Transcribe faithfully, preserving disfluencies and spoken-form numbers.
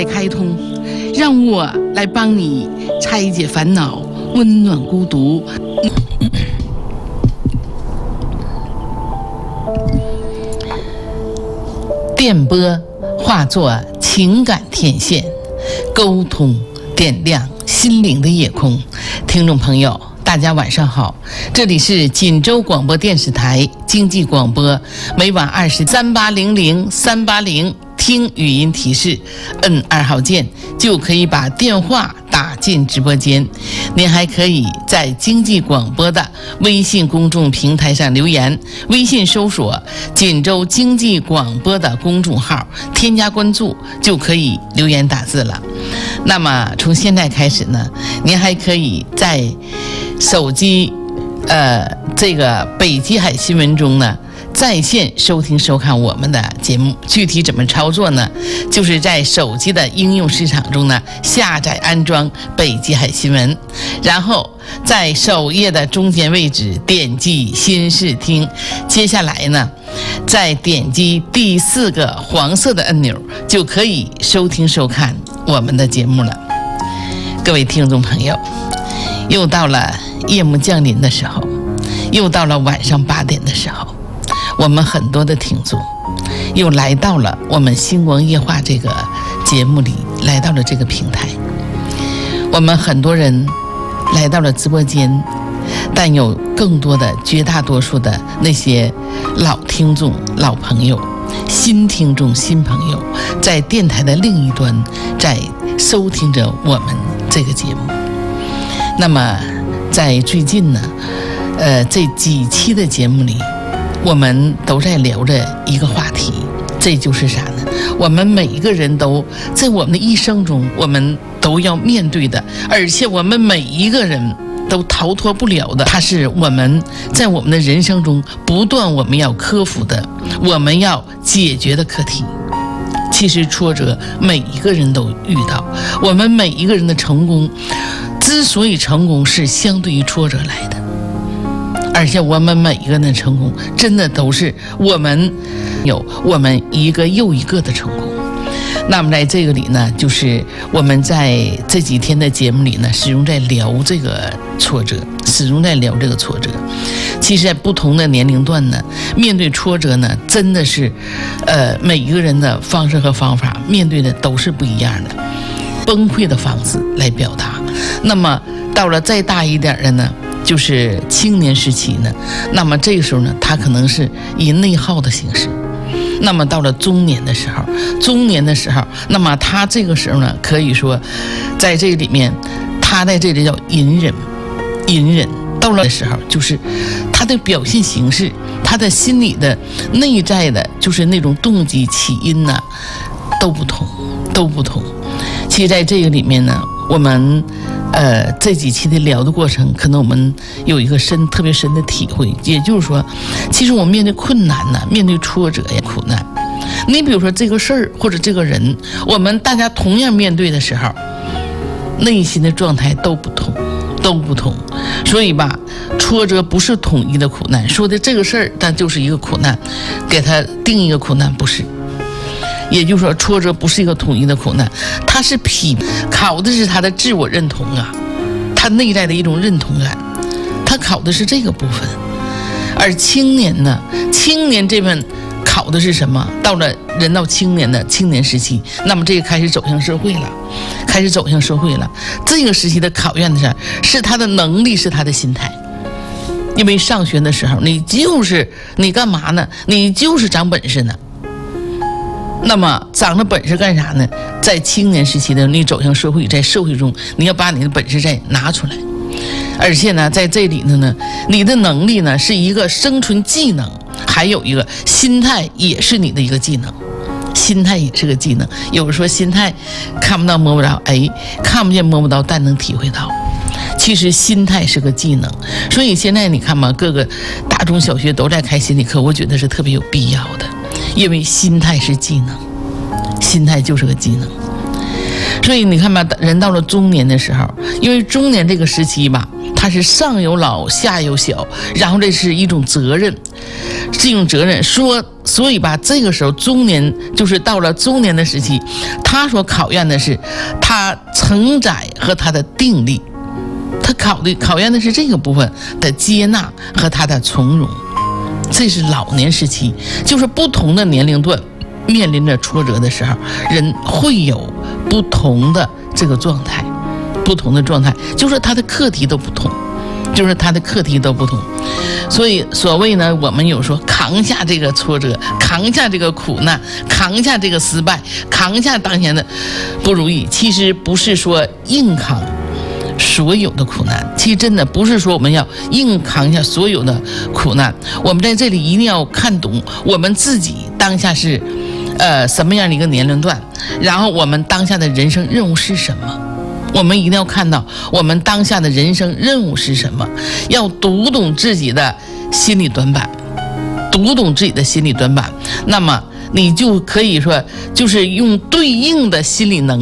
在开通，让我来帮你拆解烦恼，温暖孤独。电波化作情感天线，沟通点亮心灵的夜空。听众朋友，大家晚上好，这里是锦州广播电视台经济广播，每晚二十三八零零三八零，听语音提示，摁二号键就可以把电话打进直播间。您还可以在经济广播的微信公众平台上留言，微信搜索锦州经济广播的公众号，添加关注就可以留言打字了。那么从现在开始呢，您还可以在手机呃这个北极海新闻中呢在线收听收看我们的节目。具体怎么操作呢？就是在手机的应用市场中呢下载安装北极海新闻，然后在首页的中间位置点击新视听，接下来呢再点击第四个黄色的按钮，就可以收听收看我们的节目了。各位听众朋友，又到了夜幕降临的时候，又到了晚上八点的时候，我们很多的听众又来到了我们星光夜话这个节目里，来到了这个平台。我们很多人来到了直播间，但有更多的绝大多数的那些老听众老朋友，新听众新朋友，在电台的另一端在收听着我们这个节目。那么在最近呢呃，这几期的节目里，我们都在聊着一个话题，这就是啥呢？我们每一个人都在我们的一生中，我们都要面对的，而且我们每一个人都逃脱不了的，它是我们在我们的人生中不断我们要克服的，我们要解决的课题。其实挫折每一个人都遇到，我们每一个人的成功之所以成功，是相对于挫折来的。而且我们每一个人的成功真的都是我们有我们一个又一个的成功。那么在这个里呢，就是我们在这几天的节目里呢，始终在聊这个挫折，始终在聊这个挫折。其实在不同的年龄段呢，面对挫折呢，真的是呃每一个人的方式和方法面对的都是不一样的，崩溃的方式来表达。那么到了再大一点的呢，就是青年时期呢，那么这个时候呢，他可能是以内耗的形式。那么到了中年的时候，中年的时候，那么他这个时候呢，可以说在这里面，他在这里叫隐忍，隐忍。到了的时候，就是他的表现形式，他的心理的内在的，就是那种动机起因呢，都不同，都不同。其实在这个里面呢，我们呃这几期的聊的过程，可能我们有一个深特别深的体会，也就是说，其实我们面对困难呢，面对挫折呀苦难，你比如说这个事儿或者这个人，我们大家同样面对的时候，内心的状态都不同，都不同。所以吧，挫折不是统一的苦难，说的这个事儿但就是一个苦难，给它定一个苦难不是。也就是说，挫折不是一个统一的苦难，它是匹考的是他的自我认同啊，他内在的一种认同感，他考的是这个部分。而青年呢，青年这份考的是什么？到了人到青年的青年时期，那么这个开始走向社会了，开始走向社会了。这个时期的考验的是是他的能力，是他的心态。因为上学的时候，你就是你干嘛呢？你就是长本事呢。那么长了本事干啥呢？在青年时期的你走向社会，在社会中你要把你的本事再拿出来。而且呢，在这里呢呢，你的能力呢是一个生存技能，还有一个心态也是你的一个技能，心态也是个技能。有人说心态看不到摸不着，哎，看不见摸不到，但能体会到。其实心态是个技能，所以现在你看嘛，各个大中小学都在开心理课，我觉得是特别有必要的，因为心态是技能，心态就是个技能。所以你看吧，人到了中年的时候，因为中年这个时期吧，它是上有老下有小，然后这是一种责任， 这种责任。说，所以吧，这个时候中年就是到了中年的时期，他所考验的是他承载和他的定力，他考的考验的是这个部分的接纳和他的从容。这是老年时期，就是不同的年龄段面临着挫折的时候，人会有不同的这个状态，不同的状态，就是他的课题都不同，就是他的课题都不同。所以所谓呢，我们有说扛下这个挫折，扛下这个苦难，扛下这个失败，扛下当前的不如意，其实不是说硬扛所有的苦难，其实真的不是说我们要硬扛下所有的苦难。我们在这里一定要看懂我们自己当下是呃什么样的一个年龄段，然后我们当下的人生任务是什么。我们一定要看到我们当下的人生任务是什么，要读懂自己的心理短板，读懂自己的心理短板，那么你就可以说就是用对应的心理能力